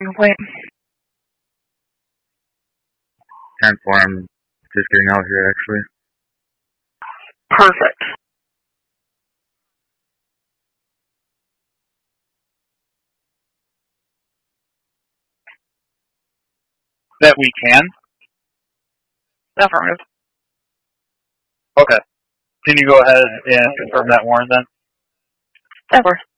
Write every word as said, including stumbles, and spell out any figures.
Complaint. ten four, I'm just getting out here, actually. Perfect. That we can? Affirmative. Okay. Can you go ahead and confirm that warrant then? Of course.